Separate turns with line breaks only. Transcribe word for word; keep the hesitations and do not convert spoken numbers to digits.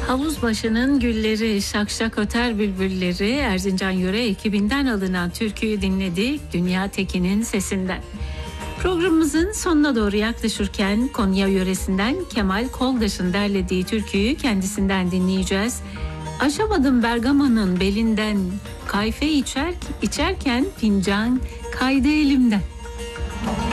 Havuz başının gülleri, şak şak öter bülbülleri, Erzincan Yöre ekibinden alınan türküyü dinledik Dünya Tekin'in sesinden. Programımızın sonuna doğru yaklaşırken Konya yöresinden Kemal Koldaş'ın derlediği türküyü kendisinden dinleyeceğiz. Aşamadım Bergama'nın belinden, kayfe içer, içerken fincan kaydı elimden.